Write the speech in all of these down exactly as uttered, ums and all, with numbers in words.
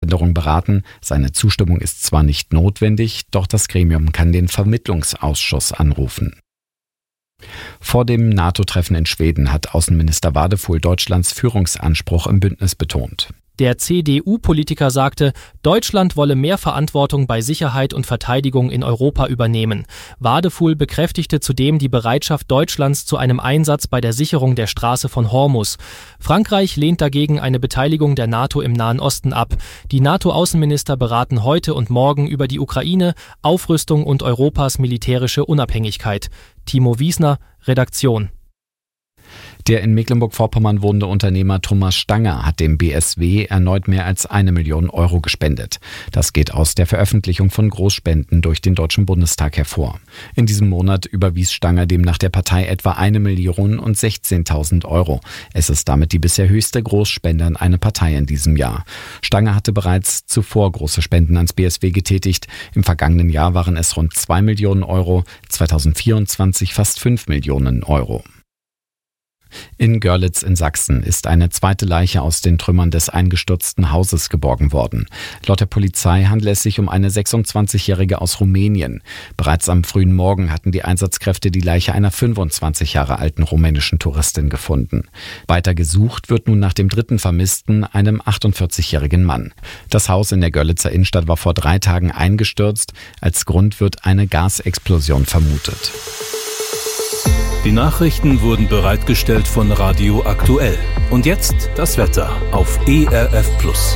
Verländerung beraten. Seine Zustimmung ist zwar nicht notwendig, doch das Gremium kann den Vermittlungsausschuss anrufen. Vor dem NATO-Treffen in Schweden hat Außenminister Wadefuhl Deutschlands Führungsanspruch im Bündnis betont. Der C D U-Politiker sagte, Deutschland wolle mehr Verantwortung bei Sicherheit und Verteidigung in Europa übernehmen. Wadefuhl bekräftigte zudem die Bereitschaft Deutschlands zu einem Einsatz bei der Sicherung der Straße von Hormuz. Frankreich lehnt dagegen eine Beteiligung der NATO im Nahen Osten ab. Die NATO-Außenminister beraten heute und morgen über die Ukraine, Aufrüstung und Europas militärische Unabhängigkeit. Timo Wiesner, Redaktion. Der in Mecklenburg-Vorpommern wohnende Unternehmer Thomas Stanger hat dem B S W erneut mehr als eine Million Euro gespendet. Das geht aus der Veröffentlichung von Großspenden durch den Deutschen Bundestag hervor. In diesem Monat überwies Stanger demnach der Partei etwa eine Million und sechzehntausend Euro. Es ist damit die bisher höchste Großspende an eine Partei in diesem Jahr. Stanger hatte bereits zuvor große Spenden ans B S W getätigt. Im vergangenen Jahr waren es rund zwei Millionen Euro, zweitausendvierundzwanzig fast fünf Millionen Euro. In Görlitz in Sachsen ist eine zweite Leiche aus den Trümmern des eingestürzten Hauses geborgen worden. Laut der Polizei handelt es sich um eine sechsundzwanzigjährige aus Rumänien. Bereits am frühen Morgen hatten die Einsatzkräfte die Leiche einer fünfundzwanzig Jahre alten rumänischen Touristin gefunden. Weiter gesucht wird nun nach dem dritten Vermissten, einem achtundvierzigjährigen Mann. Das Haus in der Görlitzer Innenstadt war vor drei Tagen eingestürzt. Als Grund wird eine Gasexplosion vermutet. Die Nachrichten wurden bereitgestellt von Radio Aktuell. Und jetzt das Wetter auf E R F Plus.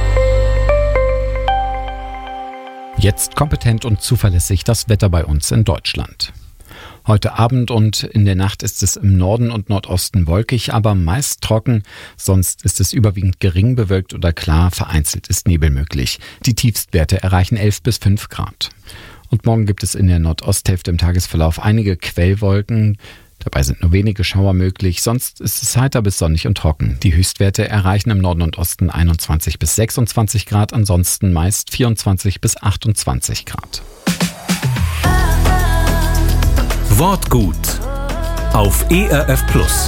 Jetzt kompetent und zuverlässig das Wetter bei uns in Deutschland. Heute Abend und in der Nacht ist es im Norden und Nordosten wolkig, aber meist trocken. Sonst ist es überwiegend gering bewölkt oder klar, vereinzelt ist Nebel möglich. Die Tiefstwerte erreichen elf bis fünf Grad. Und morgen gibt es in der Nordosthälfte im Tagesverlauf einige Quellwolken. Dabei sind nur wenige Schauer möglich, sonst ist es heiter bis sonnig und trocken. Die Höchstwerte erreichen im Norden und Osten einundzwanzig bis sechsundzwanzig Grad, ansonsten meist vierundzwanzig bis achtundzwanzig Grad. Wortgut auf E R F Plus.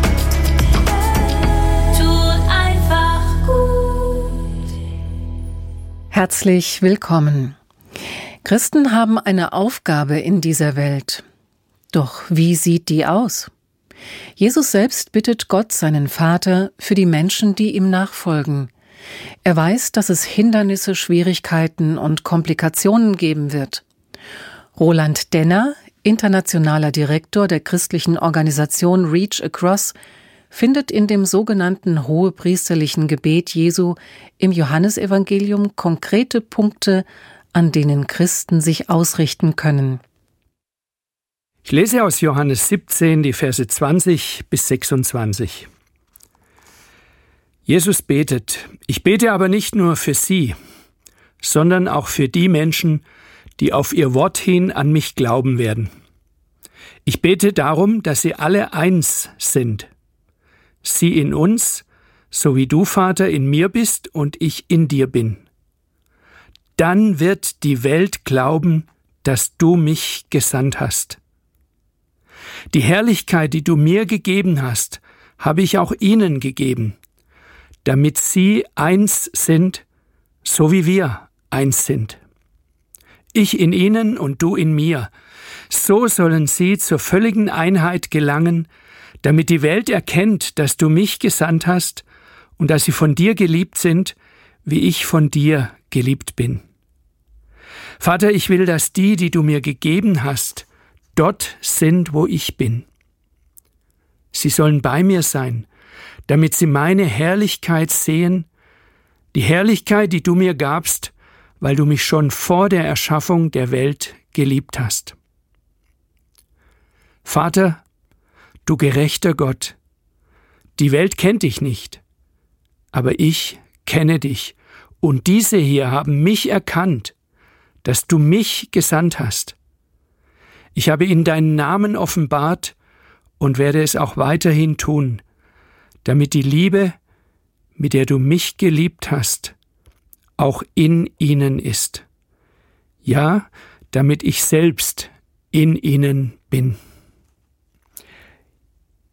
Tut einfach gut. Herzlich willkommen. Christen haben eine Aufgabe in dieser Welt. Doch wie sieht die aus? Jesus selbst bittet Gott, seinen Vater, für die Menschen, die ihm nachfolgen. Er weiß, dass es Hindernisse, Schwierigkeiten und Komplikationen geben wird. Roland Denner, internationaler Direktor der christlichen Organisation Reach Across, findet in dem sogenannten hohepriesterlichen Gebet Jesu im Johannesevangelium konkrete Punkte, an denen Christen sich ausrichten können. Ich lese aus Johannes siebzehn, die Verse zwanzig bis sechsundzwanzig. Jesus betet: Ich bete aber nicht nur für sie, sondern auch für die Menschen, die auf ihr Wort hin an mich glauben werden. Ich bete darum, dass sie alle eins sind. Sie in uns, so wie du, Vater, in mir bist und ich in dir bin. Dann wird die Welt glauben, dass du mich gesandt hast. Die Herrlichkeit, die du mir gegeben hast, habe ich auch ihnen gegeben, damit sie eins sind, so wie wir eins sind. Ich in ihnen und du in mir. So sollen sie zur völligen Einheit gelangen, damit die Welt erkennt, dass du mich gesandt hast und dass sie von dir geliebt sind, wie ich von dir geliebt bin. Vater, ich will, dass die, die du mir gegeben hast, dort sind, wo ich bin. Sie sollen bei mir sein, damit sie meine Herrlichkeit sehen, die Herrlichkeit, die du mir gabst, weil du mich schon vor der Erschaffung der Welt geliebt hast. Vater, du gerechter Gott, die Welt kennt dich nicht, aber ich kenne dich, und diese hier haben mich erkannt, dass du mich gesandt hast. Ich habe ihnen deinen Namen offenbart und werde es auch weiterhin tun, damit die Liebe, mit der du mich geliebt hast, auch in ihnen ist. Ja, damit ich selbst in ihnen bin.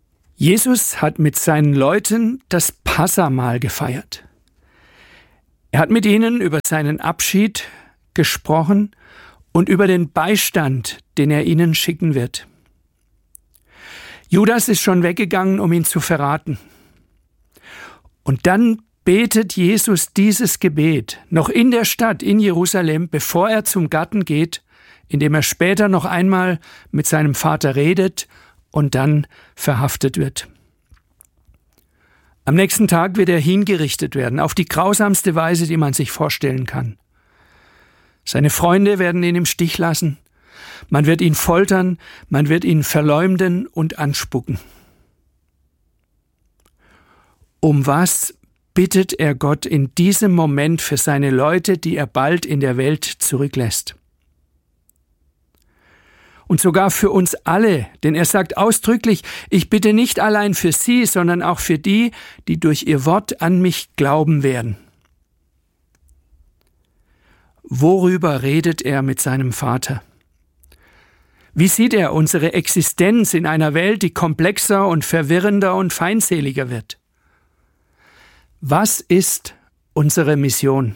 Jesus hat mit seinen Leuten das Passahmahl gefeiert. Er hat mit ihnen über seinen Abschied gesprochen und über den Beistand, den er ihnen schicken wird. Judas ist schon weggegangen, um ihn zu verraten. Und dann betet Jesus dieses Gebet noch in der Stadt, in Jerusalem, bevor er zum Garten geht, indem er später noch einmal mit seinem Vater redet und dann verhaftet wird. Am nächsten Tag wird er hingerichtet werden, auf die grausamste Weise, die man sich vorstellen kann. Seine Freunde werden ihn im Stich lassen. Man wird ihn foltern, man wird ihn verleumden und anspucken. Um was bittet er Gott in diesem Moment für seine Leute, die er bald in der Welt zurücklässt? Und sogar für uns alle, denn er sagt ausdrücklich, ich bitte nicht allein für sie, sondern auch für die, die durch ihr Wort an mich glauben werden. Worüber redet er mit seinem Vater? Wie sieht er unsere Existenz in einer Welt, die komplexer und verwirrender und feindseliger wird? Was ist unsere Mission?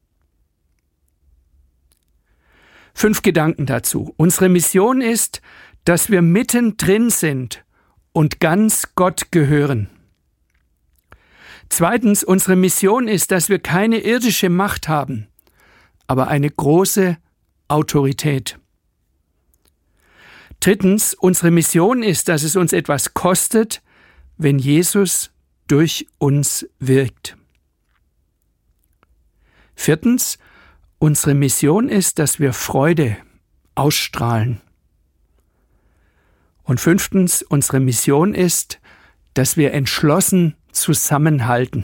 Fünf Gedanken dazu. Unsere Mission ist, dass wir mittendrin sind und ganz Gott gehören. Zweitens, unsere Mission ist, dass wir keine irdische Macht haben, aber eine große Autorität. Drittens, unsere Mission ist, dass es uns etwas kostet, wenn Jesus durch uns wirkt. Viertens, unsere Mission ist, dass wir Freude ausstrahlen. Und fünftens, unsere Mission ist, dass wir entschlossen zusammenhalten.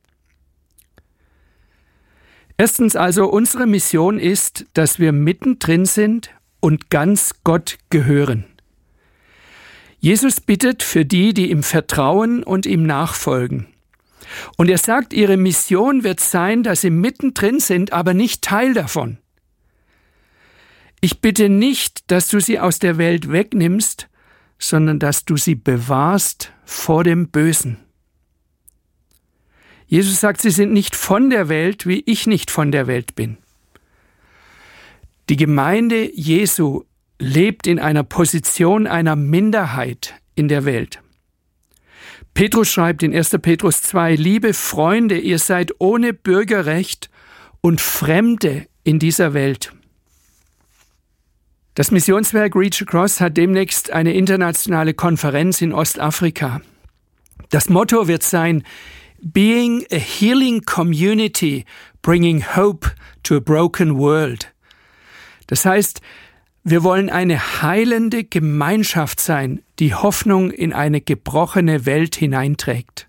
Erstens also, unsere Mission ist, dass wir mittendrin sind und ganz Gott gehören. Jesus bittet für die, die ihm vertrauen und ihm nachfolgen. Und er sagt, ihre Mission wird sein, dass sie mittendrin sind, aber nicht Teil davon. Ich bitte nicht, dass du sie aus der Welt wegnimmst, sondern dass du sie bewahrst vor dem Bösen. Jesus sagt, sie sind nicht von der Welt, wie ich nicht von der Welt bin. Die Gemeinde Jesu lebt in einer Position einer Minderheit in der Welt. Petrus schreibt in erster Petrus zwei, liebe Freunde, ihr seid ohne Bürgerrecht und Fremde in dieser Welt. Das Missionswerk Reach Across hat demnächst eine internationale Konferenz in Ostafrika. Das Motto wird sein, Being a healing community, bringing hope to a broken world. Das heißt, wir wollen eine heilende Gemeinschaft sein, die Hoffnung in eine gebrochene Welt hineinträgt.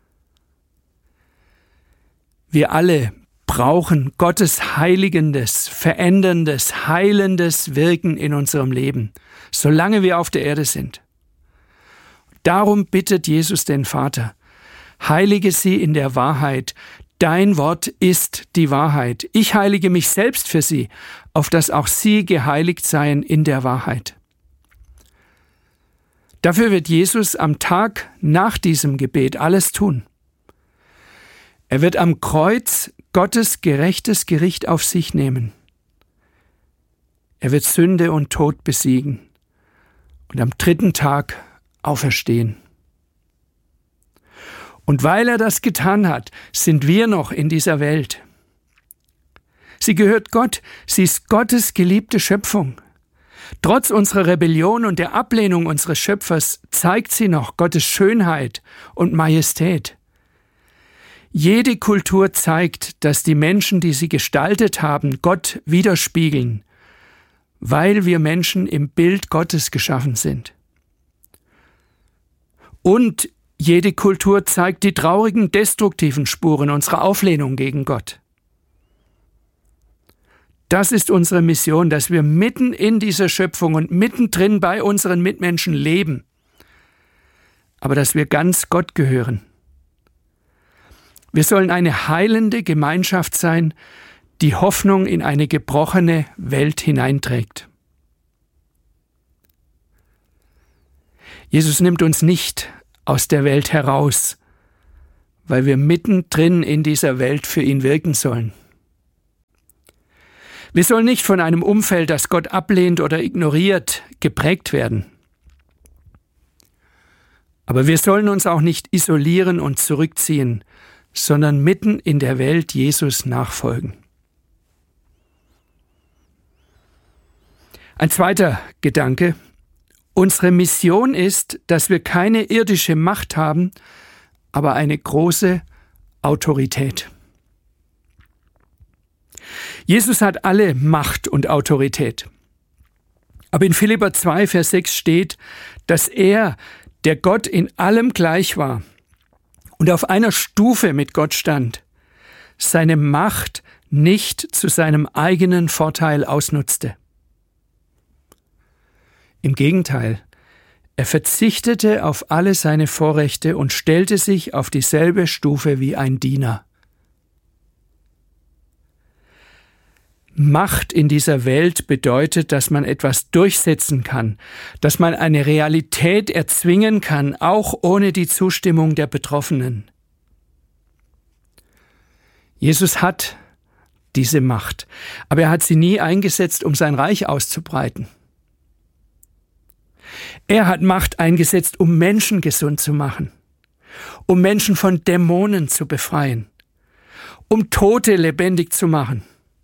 Wir alle brauchen Gottes heiligendes, veränderndes, heilendes Wirken in unserem Leben, solange wir auf der Erde sind. Darum bittet Jesus den Vater, heilige sie in der Wahrheit. Dein Wort ist die Wahrheit. Ich heilige mich selbst für sie, auf dass auch sie geheiligt seien in der Wahrheit. Dafür wird Jesus am Tag nach diesem Gebet alles tun. Er wird am Kreuz Gottes gerechtes Gericht auf sich nehmen. Er wird Sünde und Tod besiegen und am dritten Tag auferstehen. Und weil er das getan hat, sind wir noch in dieser Welt. Sie gehört Gott, sie ist Gottes geliebte Schöpfung. Trotz unserer Rebellion und der Ablehnung unseres Schöpfers zeigt sie noch Gottes Schönheit und Majestät. Jede Kultur zeigt, dass die Menschen, die sie gestaltet haben, Gott widerspiegeln, weil wir Menschen im Bild Gottes geschaffen sind. Und jede Kultur zeigt die traurigen, destruktiven Spuren unserer Auflehnung gegen Gott. Das ist unsere Mission, dass wir mitten in dieser Schöpfung und mittendrin bei unseren Mitmenschen leben, aber dass wir ganz Gott gehören. Wir sollen eine heilende Gemeinschaft sein, die Hoffnung in eine gebrochene Welt hineinträgt. Jesus nimmt uns nicht aus der Welt heraus, weil wir mittendrin in dieser Welt für ihn wirken sollen. Wir sollen nicht von einem Umfeld, das Gott ablehnt oder ignoriert, geprägt werden. Aber wir sollen uns auch nicht isolieren und zurückziehen, sondern mitten in der Welt Jesus nachfolgen. Ein zweiter Gedanke. Unsere Mission ist, dass wir keine irdische Macht haben, aber eine große Autorität. Jesus hat alle Macht und Autorität. Aber in Philipper zwei, Vers sechs steht, dass er, der Gott in allem gleich war und auf einer Stufe mit Gott stand, seine Macht nicht zu seinem eigenen Vorteil ausnutzte. Im Gegenteil, er verzichtete auf alle seine Vorrechte und stellte sich auf dieselbe Stufe wie ein Diener. Macht in dieser Welt bedeutet, dass man etwas durchsetzen kann, dass man eine Realität erzwingen kann, auch ohne die Zustimmung der Betroffenen. Jesus hat diese Macht, aber er hat sie nie eingesetzt, um sein Reich auszubreiten. Er hat Macht eingesetzt, um Menschen gesund zu machen, um Menschen von Dämonen zu befreien, um Tote lebendig zu machen,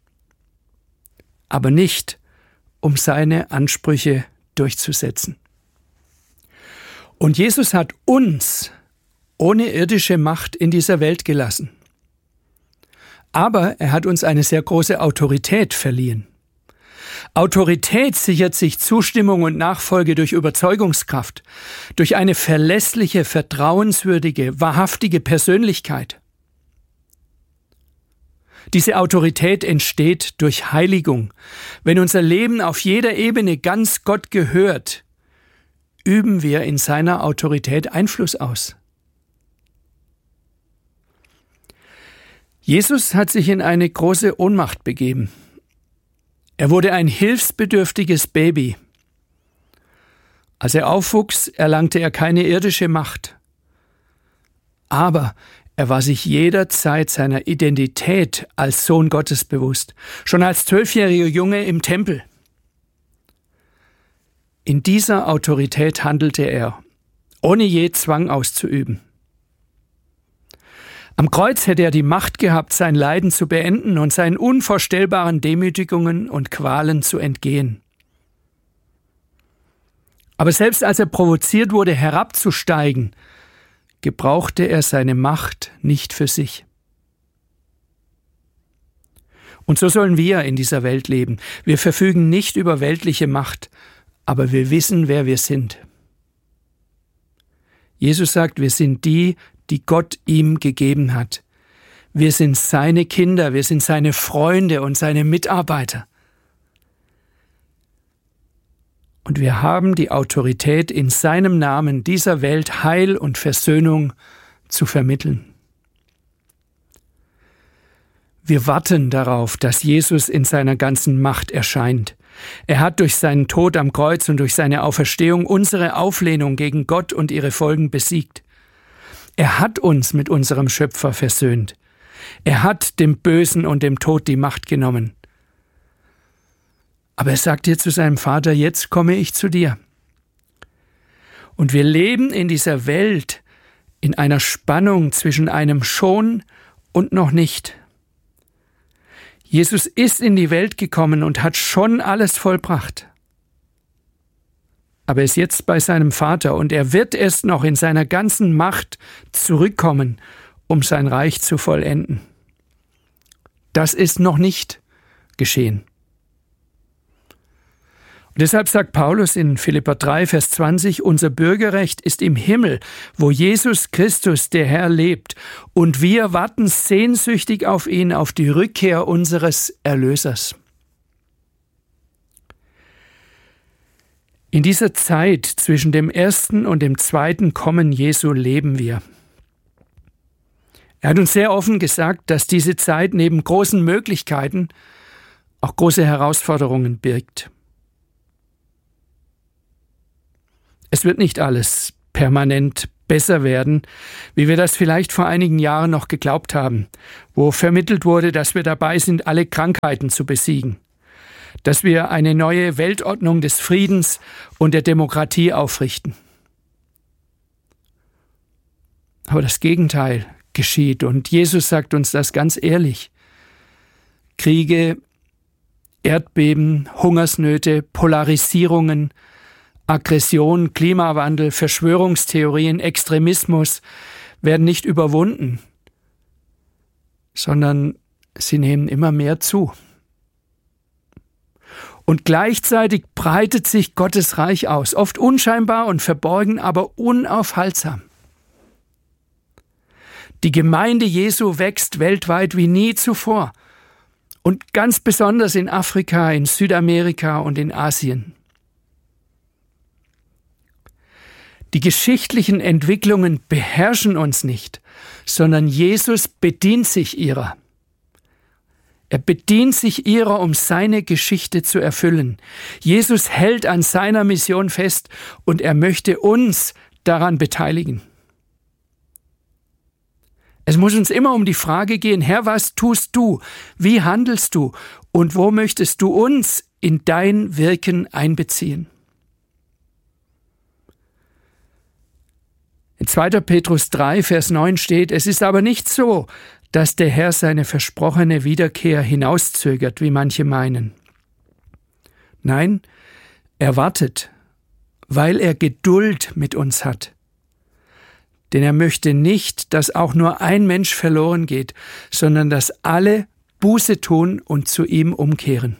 aber nicht, um seine Ansprüche durchzusetzen. Und Jesus hat uns ohne irdische Macht in dieser Welt gelassen. Aber er hat uns eine sehr große Autorität verliehen. Autorität sichert sich Zustimmung und Nachfolge durch Überzeugungskraft, durch eine verlässliche, vertrauenswürdige, wahrhaftige Persönlichkeit. Diese Autorität entsteht durch Heiligung. Wenn unser Leben auf jeder Ebene ganz Gott gehört, üben wir in seiner Autorität Einfluss aus. Jesus hat sich in eine große Ohnmacht begeben. Er wurde ein hilfsbedürftiges Baby. Als er aufwuchs, erlangte er keine irdische Macht. Aber er war sich jederzeit seiner Identität als Sohn Gottes bewusst, schon als zwölfjähriger Junge im Tempel. In dieser Autorität handelte er, ohne je Zwang auszuüben. Am Kreuz hätte er die Macht gehabt, sein Leiden zu beenden und seinen unvorstellbaren Demütigungen und Qualen zu entgehen. Aber selbst als er provoziert wurde, herabzusteigen, gebrauchte er seine Macht nicht für sich. Und so sollen wir in dieser Welt leben. Wir verfügen nicht über weltliche Macht, aber wir wissen, wer wir sind. Jesus sagt, wir sind die, die Gott ihm gegeben hat. Wir sind seine Kinder, wir sind seine Freunde und seine Mitarbeiter. Und wir haben die Autorität, in seinem Namen dieser Welt Heil und Versöhnung zu vermitteln. Wir warten darauf, dass Jesus in seiner ganzen Macht erscheint. Er hat durch seinen Tod am Kreuz und durch seine Auferstehung unsere Auflehnung gegen Gott und ihre Folgen besiegt. Er hat uns mit unserem Schöpfer versöhnt. Er hat dem Bösen und dem Tod die Macht genommen. Aber er sagt hier zu seinem Vater, jetzt komme ich zu dir. Und wir leben in dieser Welt in einer Spannung zwischen einem schon und noch nicht. Jesus ist in die Welt gekommen und hat schon alles vollbracht. Aber er ist jetzt bei seinem Vater und er wird erst noch in seiner ganzen Macht zurückkommen, um sein Reich zu vollenden. Das ist noch nicht geschehen. Und deshalb sagt Paulus in Philipper drei, Vers zwanzig, unser Bürgerrecht ist im Himmel, wo Jesus Christus, der Herr, lebt. Und wir warten sehnsüchtig auf ihn, auf die Rückkehr unseres Erlösers. In dieser Zeit zwischen dem ersten und dem zweiten Kommen Jesu leben wir. Er hat uns sehr offen gesagt, dass diese Zeit neben großen Möglichkeiten auch große Herausforderungen birgt. Es wird nicht alles permanent besser werden, wie wir das vielleicht vor einigen Jahren noch geglaubt haben, wo vermittelt wurde, dass wir dabei sind, alle Krankheiten zu besiegen, dass wir eine neue Weltordnung des Friedens und der Demokratie aufrichten. Aber das Gegenteil geschieht und Jesus sagt uns das ganz ehrlich. Kriege, Erdbeben, Hungersnöte, Polarisierungen, Aggression, Klimawandel, Verschwörungstheorien, Extremismus werden nicht überwunden, sondern sie nehmen immer mehr zu. Und gleichzeitig breitet sich Gottes Reich aus, oft unscheinbar und verborgen, aber unaufhaltsam. Die Gemeinde Jesu wächst weltweit wie nie zuvor und ganz besonders in Afrika, in Südamerika und in Asien. Die geschichtlichen Entwicklungen beherrschen uns nicht, sondern Jesus bedient sich ihrer. Er bedient sich ihrer, um seine Geschichte zu erfüllen. Jesus hält an seiner Mission fest und er möchte uns daran beteiligen. Es muss uns immer um die Frage gehen, Herr, was tust du? Wie handelst du? Und wo möchtest du uns in dein Wirken einbeziehen? In zweiter Petrus drei, Vers neun steht, es ist aber nicht so, dass der Herr seine versprochene Wiederkehr hinauszögert, wie manche meinen. Nein, er wartet, weil er Geduld mit uns hat. Denn er möchte nicht, dass auch nur ein Mensch verloren geht, sondern dass alle Buße tun und zu ihm umkehren.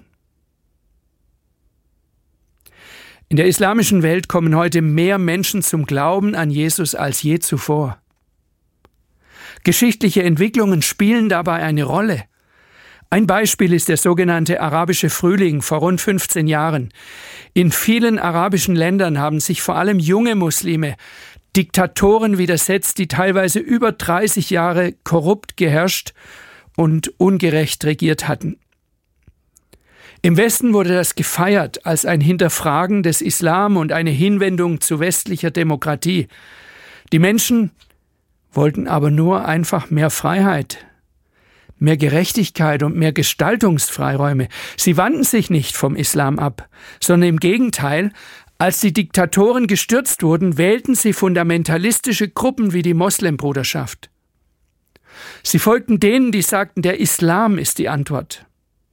In der islamischen Welt kommen heute mehr Menschen zum Glauben an Jesus als je zuvor. Geschichtliche Entwicklungen spielen dabei eine Rolle. Ein Beispiel ist der sogenannte arabische Frühling vor rund fünfzehn Jahren. In vielen arabischen Ländern haben sich vor allem junge Muslime Diktatoren widersetzt, die teilweise über dreißig Jahre korrupt geherrscht und ungerecht regiert hatten. Im Westen wurde das gefeiert als ein Hinterfragen des Islam und eine Hinwendung zu westlicher Demokratie. Die Menschen wollten aber nur einfach mehr Freiheit, mehr Gerechtigkeit und mehr Gestaltungsfreiräume. Sie wandten sich nicht vom Islam ab, sondern im Gegenteil, als die Diktatoren gestürzt wurden, wählten sie fundamentalistische Gruppen wie die Moslembruderschaft. Sie folgten denen, die sagten, der Islam ist die Antwort.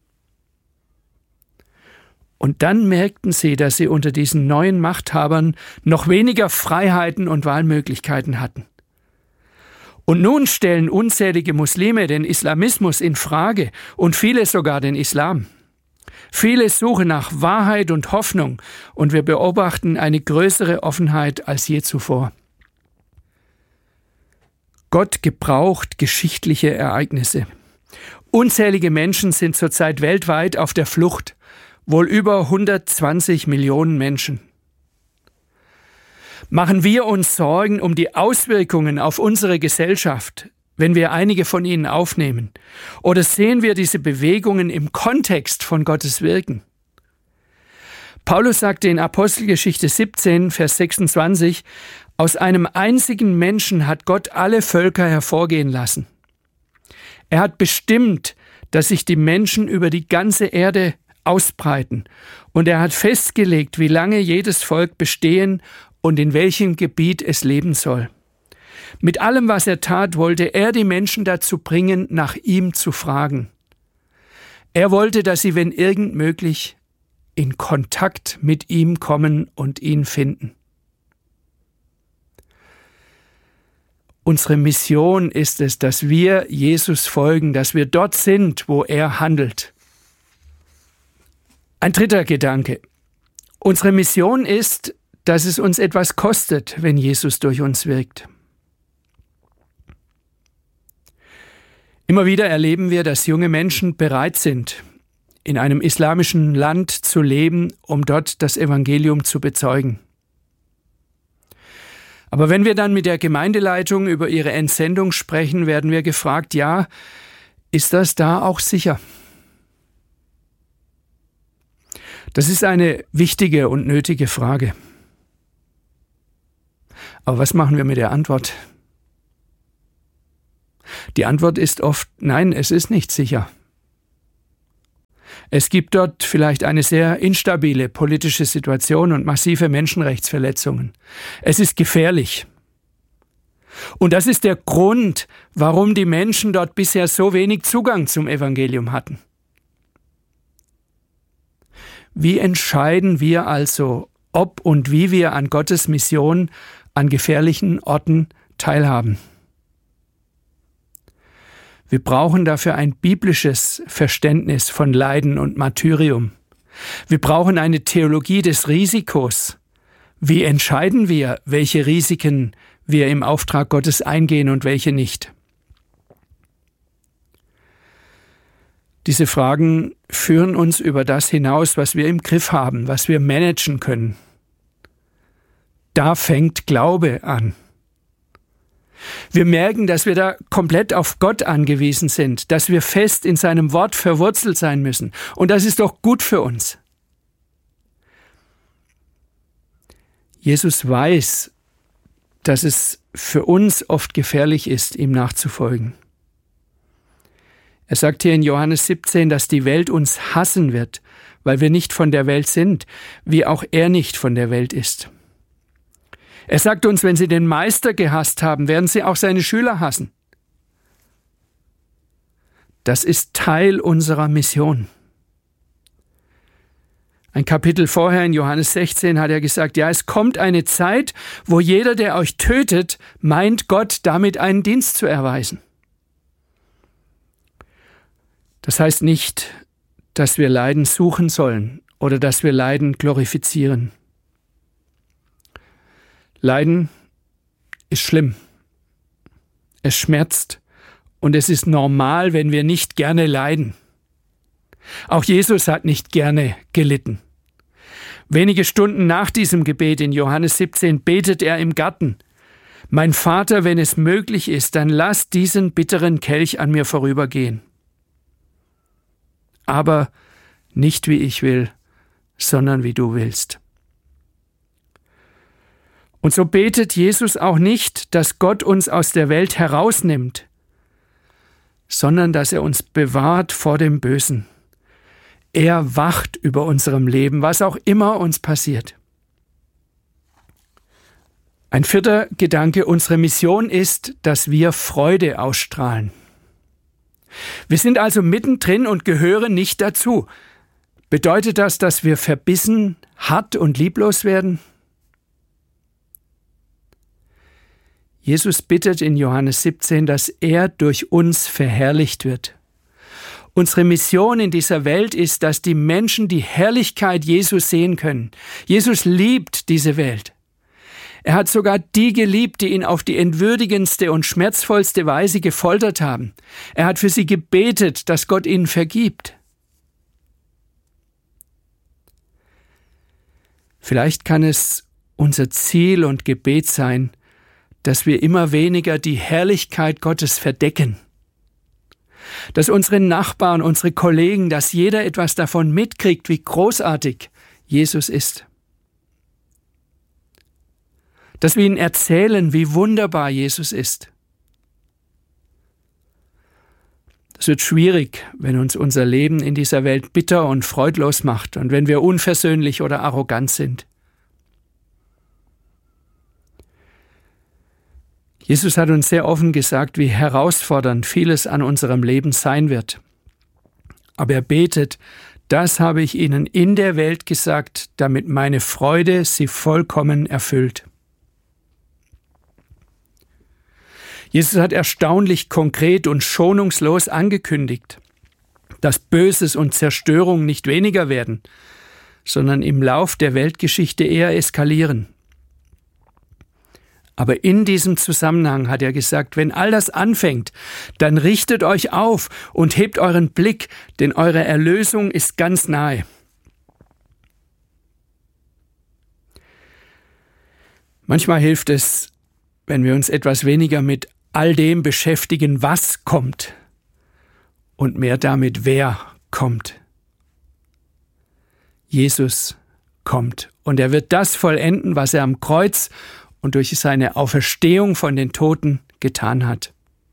Und dann merkten sie, dass sie unter diesen neuen Machthabern noch weniger Freiheiten und Wahlmöglichkeiten hatten. Und nun stellen unzählige Muslime den Islamismus in Frage und viele sogar den Islam. Viele suchen nach Wahrheit und Hoffnung und wir beobachten eine größere Offenheit als je zuvor. Gott gebraucht geschichtliche Ereignisse. Unzählige Menschen sind zurzeit weltweit auf der Flucht, wohl über hundertzwanzig Millionen Menschen. Machen wir uns Sorgen um die Auswirkungen auf unsere Gesellschaft, wenn wir einige von ihnen aufnehmen? Oder sehen wir diese Bewegungen im Kontext von Gottes Wirken? Paulus sagte in Apostelgeschichte siebzehn, Vers sechsundzwanzig, aus einem einzigen Menschen hat Gott alle Völker hervorgehen lassen. Er hat bestimmt, dass sich die Menschen über die ganze Erde ausbreiten. Und er hat festgelegt, wie lange jedes Volk bestehen und in welchem Gebiet es leben soll. Mit allem, was er tat, wollte er die Menschen dazu bringen, nach ihm zu fragen. Er wollte, dass sie, wenn irgend möglich, in Kontakt mit ihm kommen und ihn finden. Unsere Mission ist es, dass wir Jesus folgen, dass wir dort sind, wo er handelt. Ein dritter Gedanke. Unsere Mission ist, dass es uns etwas kostet, wenn Jesus durch uns wirkt. Immer wieder erleben wir, dass junge Menschen bereit sind, in einem islamischen Land zu leben, um dort das Evangelium zu bezeugen. Aber wenn wir dann mit der Gemeindeleitung über ihre Entsendung sprechen, werden wir gefragt, ja, ist das da auch sicher? Das ist eine wichtige und nötige Frage. Aber was machen wir mit der Antwort? Die Antwort ist oft, nein, es ist nicht sicher. Es gibt dort vielleicht eine sehr instabile politische Situation und massive Menschenrechtsverletzungen. Es ist gefährlich. Und das ist der Grund, warum die Menschen dort bisher so wenig Zugang zum Evangelium hatten. Wie entscheiden wir also, ob und wie wir an Gottes Mission an gefährlichen Orten teilhaben? Wir brauchen dafür ein biblisches Verständnis von Leiden und Martyrium. Wir brauchen eine Theologie des Risikos. Wie entscheiden wir, welche Risiken wir im Auftrag Gottes eingehen und welche nicht? Diese Fragen führen uns über das hinaus, was wir im Griff haben, was wir managen können. Da fängt Glaube an. Wir merken, dass wir da komplett auf Gott angewiesen sind, dass wir fest in seinem Wort verwurzelt sein müssen. Und das ist doch gut für uns. Jesus weiß, dass es für uns oft gefährlich ist, ihm nachzufolgen. Er sagt hier in Johannes siebzehn, dass die Welt uns hassen wird, weil wir nicht von der Welt sind, wie auch er nicht von der Welt ist. Er sagt uns, wenn sie den Meister gehasst haben, werden sie auch seine Schüler hassen. Das ist Teil unserer Mission. Ein Kapitel vorher in Johannes sechzehn hat er gesagt, ja, es kommt eine Zeit, wo jeder, der euch tötet, meint, Gott damit einen Dienst zu erweisen. Das heißt nicht, dass wir Leiden suchen sollen oder dass wir Leiden glorifizieren. Leiden ist schlimm. Es schmerzt und es ist normal, wenn wir nicht gerne leiden. Auch Jesus hat nicht gerne gelitten. Wenige Stunden nach diesem Gebet in Johannes siebzehn betet er im Garten: Mein Vater, wenn es möglich ist, dann lass diesen bitteren Kelch an mir vorübergehen. Aber nicht wie ich will, sondern wie du willst. Und so betet Jesus auch nicht, dass Gott uns aus der Welt herausnimmt, sondern dass er uns bewahrt vor dem Bösen. Er wacht über unserem Leben, was auch immer uns passiert. Ein vierter Gedanke, unsere Mission ist, dass wir Freude ausstrahlen. Wir sind also mittendrin und gehören nicht dazu. Bedeutet das, dass wir verbissen, hart und lieblos werden? Jesus bittet in Johannes siebzehn, dass er durch uns verherrlicht wird. Unsere Mission in dieser Welt ist, dass die Menschen die Herrlichkeit Jesus sehen können. Jesus liebt diese Welt. Er hat sogar die geliebt, die ihn auf die entwürdigendste und schmerzvollste Weise gefoltert haben. Er hat für sie gebetet, dass Gott ihnen vergibt. Vielleicht kann es unser Ziel und Gebet sein, dass wir immer weniger die Herrlichkeit Gottes verdecken. Dass unsere Nachbarn, unsere Kollegen, dass jeder etwas davon mitkriegt, wie großartig Jesus ist. Dass wir ihnen erzählen, wie wunderbar Jesus ist. Das wird schwierig, wenn uns unser Leben in dieser Welt bitter und freudlos macht und wenn wir unversöhnlich oder arrogant sind. Jesus hat uns sehr offen gesagt, wie herausfordernd vieles an unserem Leben sein wird. Aber er betet, das habe ich ihnen in der Welt gesagt, damit meine Freude sie vollkommen erfüllt. Jesus hat erstaunlich konkret und schonungslos angekündigt, dass Böses und Zerstörung nicht weniger werden, sondern im Lauf der Weltgeschichte eher eskalieren. Aber in diesem Zusammenhang hat er gesagt, wenn all das anfängt, dann richtet euch auf und hebt euren Blick, denn eure Erlösung ist ganz nahe. Manchmal hilft es, wenn wir uns etwas weniger mit all dem beschäftigen, was kommt, und mehr damit, wer kommt. Jesus kommt und er wird das vollenden, was er am Kreuz und durch seine Auferstehung von den Toten getan hat.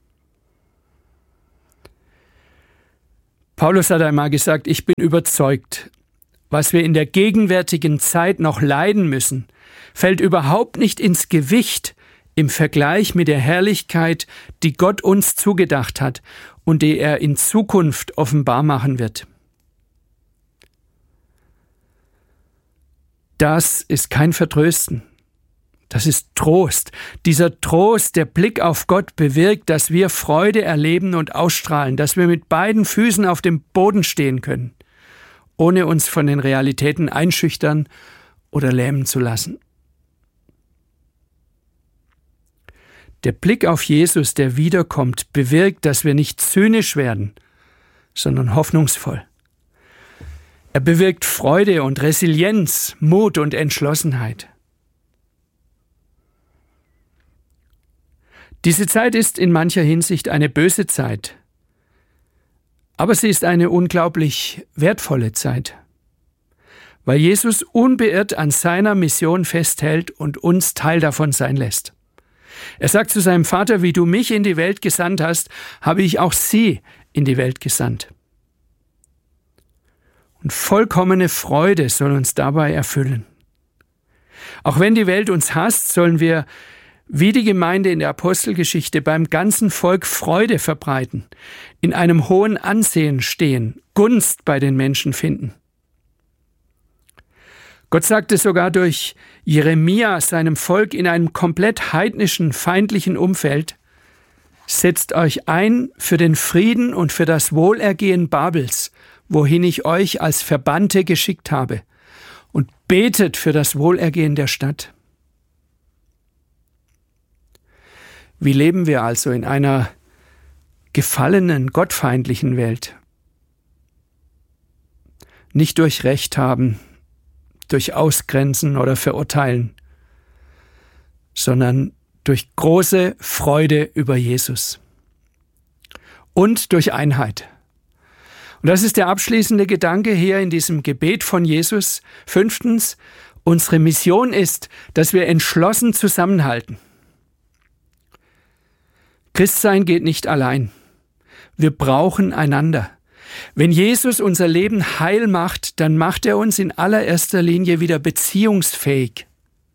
Paulus hat einmal gesagt, ich bin überzeugt, was wir in der gegenwärtigen Zeit noch leiden müssen, fällt überhaupt nicht ins Gewicht im Vergleich mit der Herrlichkeit, die Gott uns zugedacht hat und die er in Zukunft offenbar machen wird. Das ist kein Vertrösten. Das ist Trost. Dieser Trost, der Blick auf Gott bewirkt, dass wir Freude erleben und ausstrahlen, dass wir mit beiden Füßen auf dem Boden stehen können, ohne uns von den Realitäten einschüchtern oder lähmen zu lassen. Der Blick auf Jesus, der wiederkommt, bewirkt, dass wir nicht zynisch werden, sondern hoffnungsvoll. Er bewirkt Freude und Resilienz, Mut und Entschlossenheit. Diese Zeit ist in mancher Hinsicht eine böse Zeit, aber sie ist eine unglaublich wertvolle Zeit, weil Jesus unbeirrt an seiner Mission festhält und uns Teil davon sein lässt. Er sagt zu seinem Vater, wie du mich in die Welt gesandt hast, habe ich auch sie in die Welt gesandt. Und vollkommene Freude soll uns dabei erfüllen. Auch wenn die Welt uns hasst, sollen wir wie die Gemeinde in der Apostelgeschichte beim ganzen Volk Freude verbreiten, in einem hohen Ansehen stehen, Gunst bei den Menschen finden. Gott sagte sogar durch Jeremia seinem Volk in einem komplett heidnischen, feindlichen Umfeld, setzt euch ein für den Frieden und für das Wohlergehen Babels, wohin ich euch als Verbannte geschickt habe, und betet für das Wohlergehen der Stadt. Wie leben wir also in einer gefallenen, gottfeindlichen Welt? Nicht durch Recht haben, durch Ausgrenzen oder Verurteilen, sondern durch große Freude über Jesus und durch Einheit. Und das ist der abschließende Gedanke hier in diesem Gebet von Jesus. Fünftens, unsere Mission ist, dass wir entschlossen zusammenhalten. Christsein geht nicht allein. Wir brauchen einander. Wenn Jesus unser Leben heil macht, dann macht er uns in allererster Linie wieder beziehungsfähig.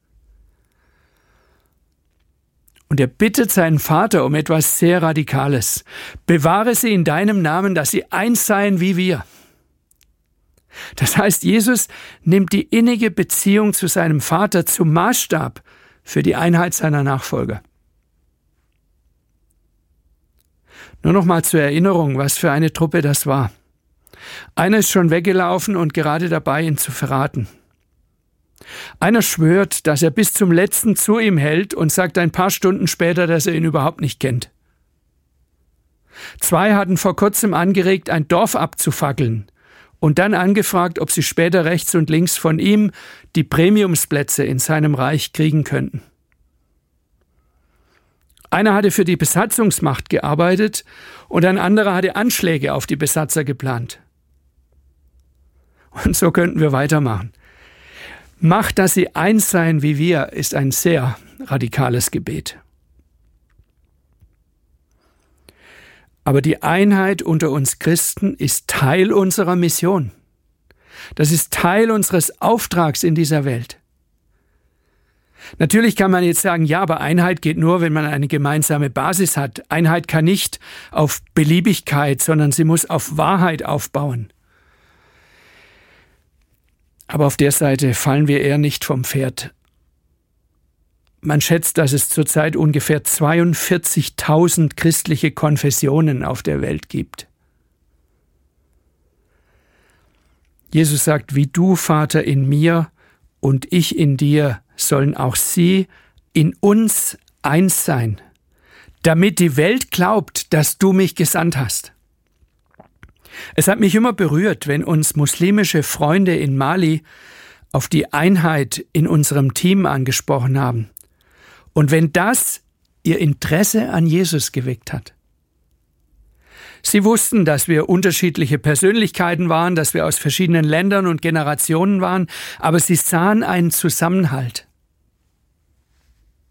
Und er bittet seinen Vater um etwas sehr Radikales. Bewahre sie in deinem Namen, dass sie eins seien wie wir. Das heißt, Jesus nimmt die innige Beziehung zu seinem Vater zum Maßstab für die Einheit seiner Nachfolger. Nur noch mal zur Erinnerung, was für eine Truppe das war. Einer ist schon weggelaufen und gerade dabei, ihn zu verraten. Einer schwört, dass er bis zum Letzten zu ihm hält und sagt ein paar Stunden später, dass er ihn überhaupt nicht kennt. Zwei hatten vor kurzem angeregt, ein Dorf abzufackeln und dann angefragt, ob sie später rechts und links von ihm die Premiumsplätze in seinem Reich kriegen könnten. Einer hatte für die Besatzungsmacht gearbeitet und ein anderer hatte Anschläge auf die Besatzer geplant. Und so könnten wir weitermachen. Macht, dass sie eins seien wie wir, ist ein sehr radikales Gebet. Aber die Einheit unter uns Christen ist Teil unserer Mission. Das ist Teil unseres Auftrags in dieser Welt. Natürlich kann man jetzt sagen, ja, aber Einheit geht nur, wenn man eine gemeinsame Basis hat. Einheit kann nicht auf Beliebigkeit, sondern sie muss auf Wahrheit aufbauen. Aber auf der Seite fallen wir eher nicht vom Pferd. Man schätzt, dass es zurzeit ungefähr zweiundvierzigtausend christliche Konfessionen auf der Welt gibt. Jesus sagt, wie du, Vater, in mir und ich in dir, sollen auch sie in uns eins sein, damit die Welt glaubt, dass du mich gesandt hast. Es hat mich immer berührt, wenn uns muslimische Freunde in Mali auf die Einheit in unserem Team angesprochen haben und wenn das ihr Interesse an Jesus geweckt hat. Sie wussten, dass wir unterschiedliche Persönlichkeiten waren, dass wir aus verschiedenen Ländern und Generationen waren, aber sie sahen einen Zusammenhalt.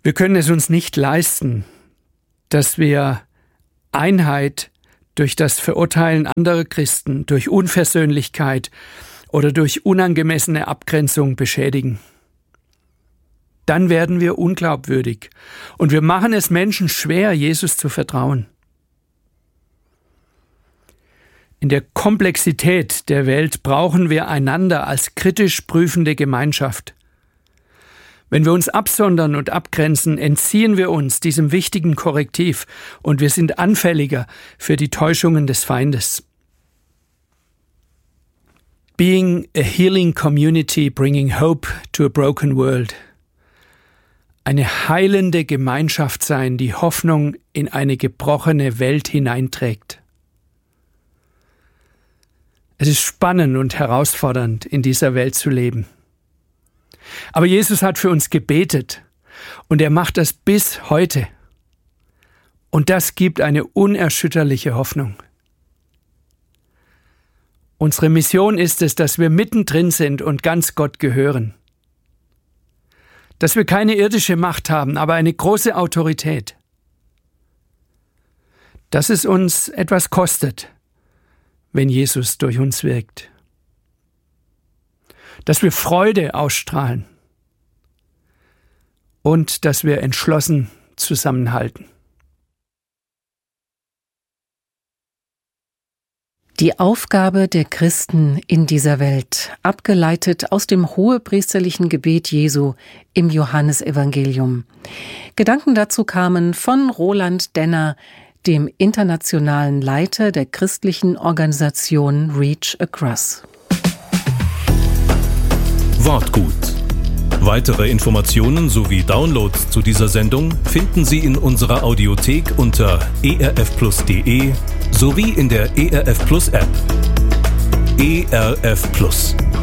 Wir können es uns nicht leisten, dass wir Einheit durch das Verurteilen anderer Christen, durch Unversöhnlichkeit oder durch unangemessene Abgrenzung beschädigen. Dann werden wir unglaubwürdig und wir machen es Menschen schwer, Jesus zu vertrauen. In der Komplexität der Welt brauchen wir einander als kritisch prüfende Gemeinschaft. Wenn wir uns absondern und abgrenzen, entziehen wir uns diesem wichtigen Korrektiv und wir sind anfälliger für die Täuschungen des Feindes. Being a healing community bringing hope to a broken world. Eine heilende Gemeinschaft sein, die Hoffnung in eine gebrochene Welt hineinträgt. Es ist spannend und herausfordernd, in dieser Welt zu leben. Aber Jesus hat für uns gebetet und er macht das bis heute. Und das gibt eine unerschütterliche Hoffnung. Unsere Mission ist es, dass wir mittendrin sind und ganz Gott gehören. Dass wir keine irdische Macht haben, aber eine große Autorität. Dass es uns etwas kostet, wenn Jesus durch uns wirkt. Dass wir Freude ausstrahlen und dass wir entschlossen zusammenhalten. Die Aufgabe der Christen in dieser Welt, abgeleitet aus dem hohepriesterlichen Gebet Jesu im Johannesevangelium. Gedanken dazu kamen von Roland Denner, dem internationalen Leiter der christlichen Organisation Reach Across. Wortgut. Weitere Informationen sowie Downloads zu dieser Sendung finden Sie in unserer Audiothek unter e r f plus punkt d e sowie in der E R F Plus App. E R F Plus.